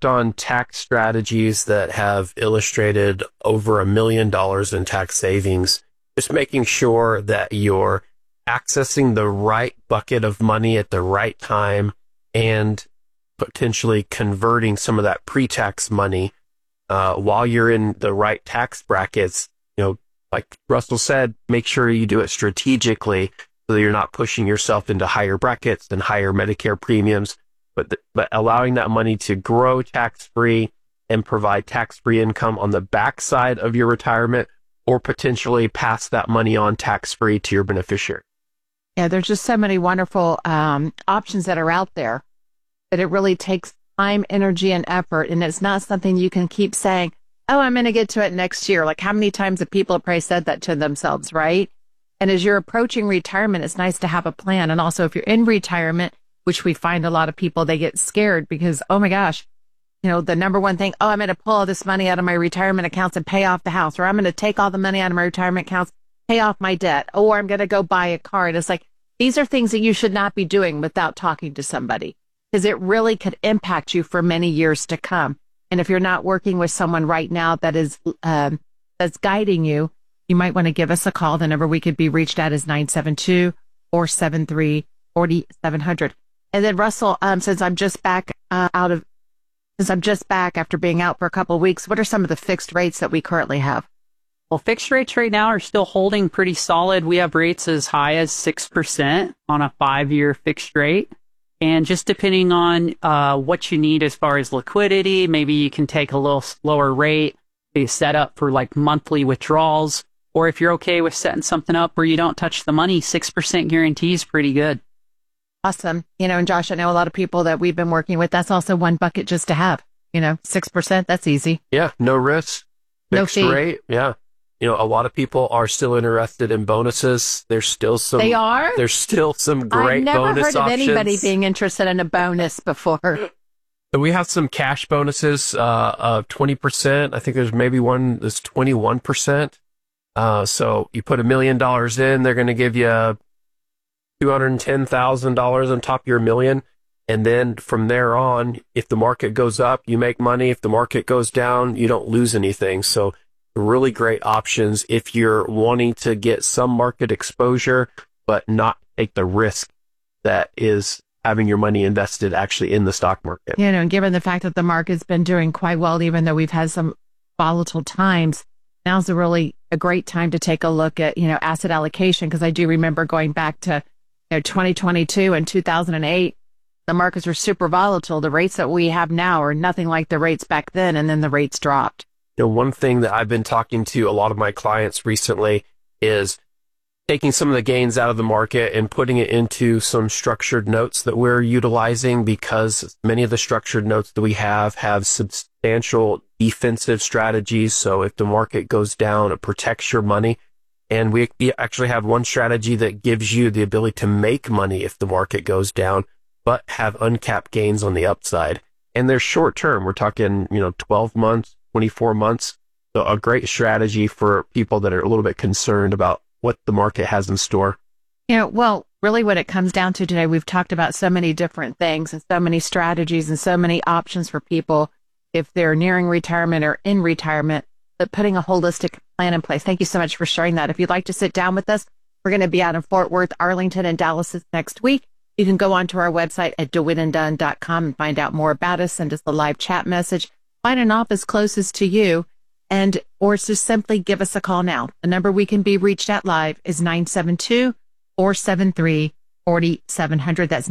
worked on tax strategies that have illustrated over $1 million in tax savings. Just making sure that you're accessing the right bucket of money at the right time and potentially converting some of that pre-tax money while you're in the right tax brackets. Like Russell said, make sure you do it strategically so that you're not pushing yourself into higher brackets and higher Medicare premiums, but allowing that money to grow tax-free and provide tax-free income on the backside of your retirement, or potentially pass that money on tax-free to your beneficiary. Yeah, there's just so many wonderful options that are out there that it really takes time, energy, and effort. And it's not something you can keep saying, oh, I'm going to get to it next year. Like, how many times have people have probably said that to themselves, right? And as you're approaching retirement, it's nice to have a plan. And also, if you're in retirement, which we find a lot of people, they get scared because, oh my gosh, the number one thing, I'm going to pull all this money out of my retirement accounts and pay off the house, or I'm going to take all the money out of my retirement accounts, pay off my debt, or I'm going to go buy a car. And it's like, these are things that you should not be doing without talking to somebody, because it really could impact you for many years to come. And if you're not working with someone right now that is that's guiding you, you might want to give us a call. The number we could be reached at is 972-473-4700. And then Russell, since I'm just back after being out for a couple of weeks, what are some of the fixed rates that we currently have? Well, fixed rates right now are still holding pretty solid. We have rates as high as 6% on a 5-year fixed rate. And just depending on what you need as far as liquidity, maybe you can take a little lower rate, be set up for like monthly withdrawals. Or if you're okay with setting something up where you don't touch the money, 6% guarantee is pretty good. Awesome. And Josh, I know a lot of people that we've been working with, that's also one bucket just to have. 6%, that's easy. Yeah, no risk. No fixed fee. rate. Yeah. A lot of people are still interested in bonuses. There's still some. They are? There's still some great bonus options. I've never heard of anybody being interested in a bonus before. So we have some cash bonuses of 20%. I think there's maybe one that's 21%. So you put $1 million in, they're going to give you $210,000 on top of your $1 million. And then from there on, if the market goes up, you make money. If the market goes down, you don't lose anything. So really great options if you're wanting to get some market exposure, but not take the risk that is having your money invested actually in the stock market. And given the fact that the market's been doing quite well, even though we've had some volatile times, now's a great time to take a look at, asset allocation. Because I do remember going back to 2022 and 2008, the markets were super volatile. The rates that we have now are nothing like the rates back then, and then the rates dropped. One thing that I've been talking to a lot of my clients recently is taking some of the gains out of the market and putting it into some structured notes that we're utilizing, because many of the structured notes that we have substantial defensive strategies. So if the market goes down, it protects your money. And we actually have one strategy that gives you the ability to make money if the market goes down, but have uncapped gains on the upside. And they're short term. We're talking, 12 months, 24 months. So a great strategy for people that are a little bit concerned about what the market has in store. Well, really what it comes down to today, we've talked about so many different things and so many strategies and so many options for people if they're nearing retirement or in retirement, but putting a holistic plan in place. Thank you so much for sharing that. If you'd like to sit down with us, we're going to be out in Fort Worth, Arlington, and Dallas next week. You can go onto our website at dewittandunn.com and find out more about us. Send us a live chat message. Find an office closest to you, or just simply give us a call now. The number we can be reached at live is 972-473-4700. That's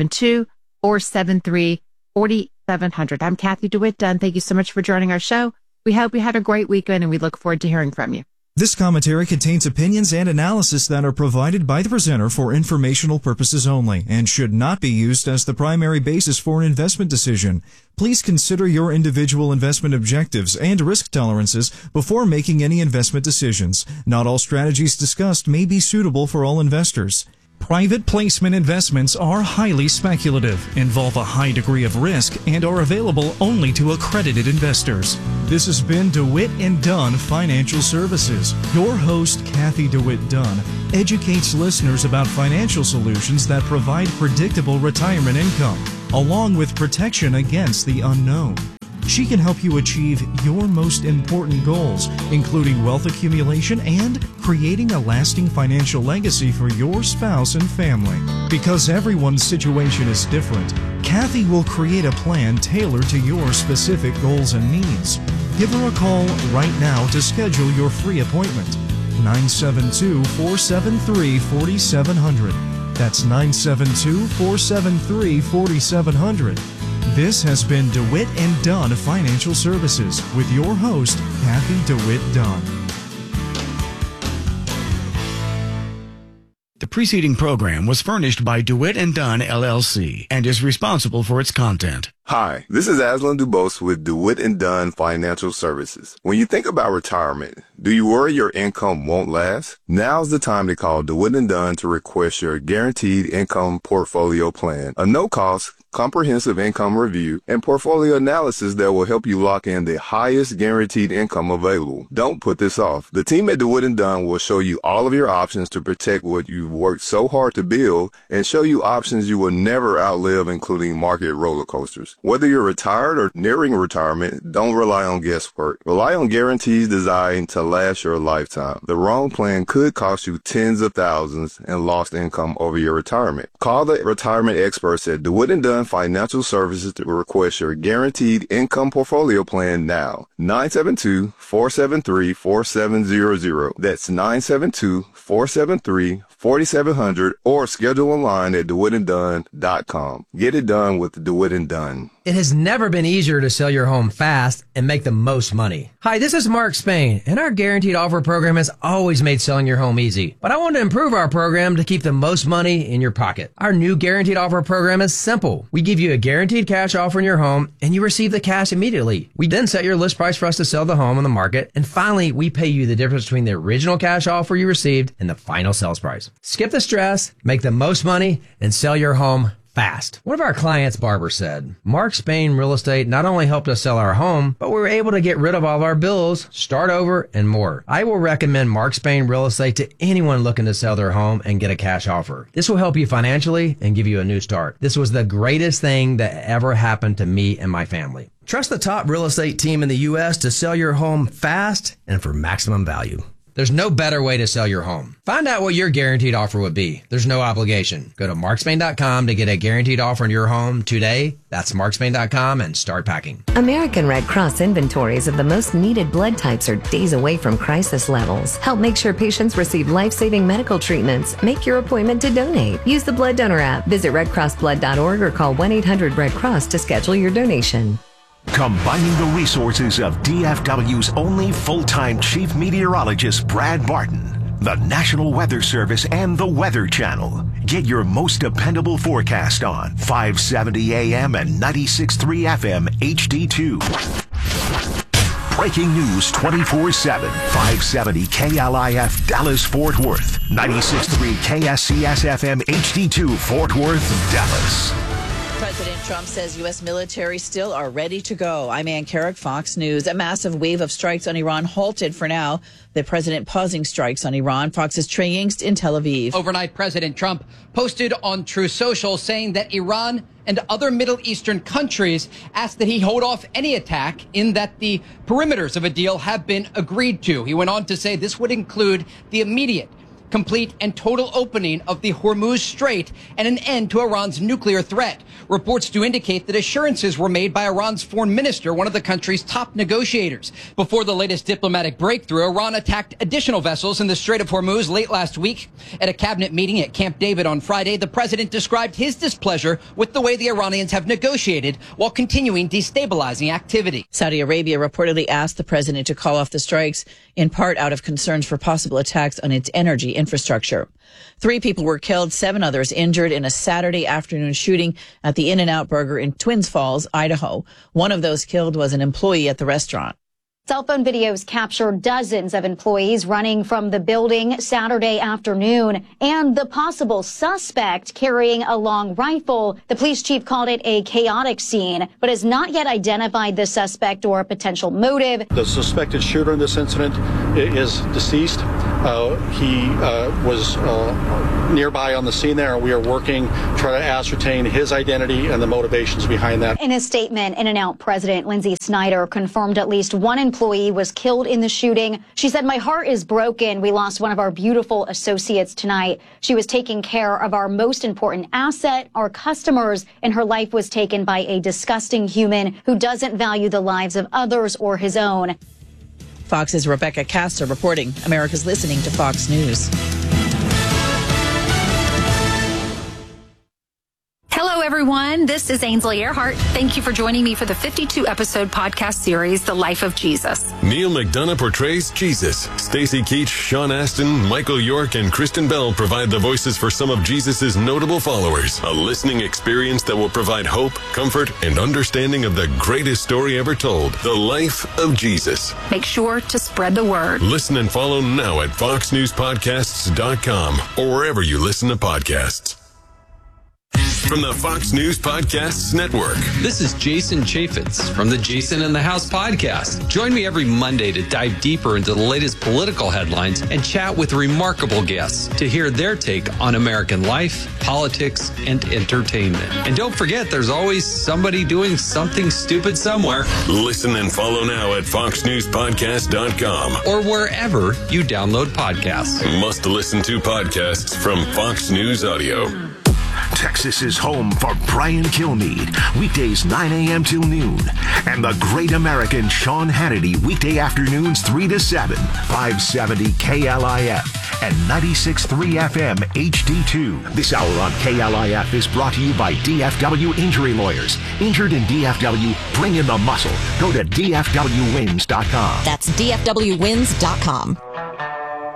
972-473-4700. I'm Kathy DeWitt Dunn. Thank you so much for joining our show. We hope you had a great weekend, and we look forward to hearing from you. This commentary contains opinions and analysis that are provided by the presenter for informational purposes only and should not be used as the primary basis for an investment decision. Please consider your individual investment objectives and risk tolerances before making any investment decisions. Not all strategies discussed may be suitable for all investors. Private placement investments are highly speculative, involve a high degree of risk, and are available only to accredited investors. This has been DeWitt and Dunn Financial Services. Your host, Kathy DeWitt Dunn, educates listeners about financial solutions that provide predictable retirement income, along with protection against the unknown. She can help you achieve your most important goals, including wealth accumulation and creating a lasting financial legacy for your spouse and family. Because everyone's situation is different, Kathy will create a plan tailored to your specific goals and needs. Give her a call right now to schedule your free appointment. 972-473-4700. That's 972-473-4700. This has been DeWitt & Dunn Financial Services with your host, Kathy DeWitt Dunn. The preceding program was furnished by DeWitt & Dunn, LLC, and is responsible for its content. Hi, this is Aslan Dubose with DeWitt & Dunn Financial Services. When you think about retirement, do you worry your income won't last? Now's the time to call DeWitt & Dunn to request your Guaranteed Income Portfolio Plan, a no-cost, comprehensive income review and portfolio analysis that will help you lock in the highest guaranteed income available. Don't put this off. The team at DeWitt & Dunn will show you all of your options to protect what you've worked so hard to build and show you options you will never outlive, including market roller coasters. Whether you're retired or nearing retirement, don't rely on guesswork. Rely on guarantees designed to last your lifetime. The wrong plan could cost you tens of thousands and lost income over your retirement. Call the retirement experts at DeWitt & Dunn Financial Services to request your Guaranteed Income Portfolio Plan now. 972-473-4700. That's 972-473-4700 or schedule online at DeWittandDunn.com. Get it done with DeWitt & Dunn. It has never been easier to sell your home fast and make the most money. Hi, this is Mark Spain, and our Guaranteed Offer program has always made selling your home easy. But I want to improve our program to keep the most money in your pocket. Our new Guaranteed Offer program is simple. We give you a guaranteed cash offer in your home, and you receive the cash immediately. We then set your list price for us to sell the home on the market, and finally, we pay you the difference between the original cash offer you received and the final sales price. Skip the stress, make the most money, and sell your home fast. One of our clients, Barbara, said, Mark Spain Real Estate not only helped us sell our home, but we were able to get rid of all of our bills, start over, and more. I will recommend Mark Spain Real Estate to anyone looking to sell their home and get a cash offer. This will help you financially and give you a new start. This was the greatest thing that ever happened to me and my family. Trust the top real estate team in the U.S. to sell your home fast and for maximum value. There's no better way to sell your home. Find out what your guaranteed offer would be. There's no obligation. Go to markspain.com to get a guaranteed offer on your home today. That's markspain.com and start packing. American Red Cross inventories of the most needed blood types are days away from crisis levels. Help make sure patients receive life-saving medical treatments. Make your appointment to donate. Use the Blood Donor app. Visit redcrossblood.org or call 1-800-RED-CROSS to schedule your donation. Combining the resources of DFW's only full-time chief meteorologist, Brad Barton, the National Weather Service, and the Weather Channel. Get your most dependable forecast on 570 AM and 96.3 FM HD2. Breaking news 24/7. 570 KLIF Dallas Fort Worth. 96.3 KSCS FM HD2 Fort Worth, Dallas. President Trump says U.S. military still are ready to go. I'm Ann Carrick, Fox News. A massive wave of strikes on Iran halted for now. The president pausing strikes on Iran. Fox's Trey Yingst in Tel Aviv. Overnight, President Trump posted on Truth Social saying that Iran and other Middle Eastern countries asked that he hold off any attack, in that the perimeters of a deal have been agreed to. He went on to say this would include the immediate, complete and total opening of the Hormuz Strait and an end to Iran's nuclear threat. Reports do indicate that assurances were made by Iran's foreign minister, one of the country's top negotiators. Before the latest diplomatic breakthrough, Iran attacked additional vessels in the Strait of Hormuz late last week. At a cabinet meeting at Camp David on Friday, the president described his displeasure with the way the Iranians have negotiated while continuing destabilizing activity. Saudi Arabia reportedly asked the president to call off the strikes, in part out of concerns for possible attacks on its energy infrastructure. 3 people were killed, 7 others injured in a Saturday afternoon shooting at the In-N-Out Burger in Twins Falls, Idaho. One of those killed was an employee at the restaurant. Cell phone videos capture dozens of employees running from the building Saturday afternoon and the possible suspect carrying a long rifle. The police chief called it a chaotic scene, but has not yet identified the suspect or a potential motive. The suspected shooter in this incident is deceased. He was nearby on the scene there, and we are working to try to ascertain his identity and the motivations behind that. In a statement, In-N-Out President Lindsay Snyder confirmed at least one employee was killed in the shooting. She said, "My heart is broken. We lost one of our beautiful associates tonight. She was taking care of our most important asset, our customers, and her life was taken by a disgusting human who doesn't value the lives of others or his own." Fox's Rebecca Castor reporting. America's listening to Fox News. Hello, everyone. This is Ainsley Earhart. Thank you for joining me for the 52-episode podcast series, The Life of Jesus. Neil McDonough portrays Jesus. Stacey Keach, Sean Astin, Michael York, and Kristen Bell provide the voices for some of Jesus' notable followers. A listening experience that will provide hope, comfort, and understanding of the greatest story ever told, The Life of Jesus. Make sure to spread the word. Listen and follow now at foxnewspodcasts.com or wherever you listen to podcasts. From the Fox News Podcasts Network. This is Jason Chaffetz from the Jason in the House podcast. Join me every Monday to dive deeper into the latest political headlines and chat with remarkable guests to hear their take on American life, politics, and entertainment. And don't forget, there's always somebody doing something stupid somewhere. Listen and follow now at foxnewspodcast.com or wherever you download podcasts. Must listen to podcasts from Fox News Audio. Texas is home for Brian Kilmeade, weekdays 9 a.m. till noon, and the great American Sean Hannity, weekday afternoons 3 to 7, 570 KLIF and 96.3 FM HD2. This hour on KLIF is brought to you by DFW Injury Lawyers. Injured in DFW, bring in the muscle. Go to DFWwins.com. That's DFWwins.com.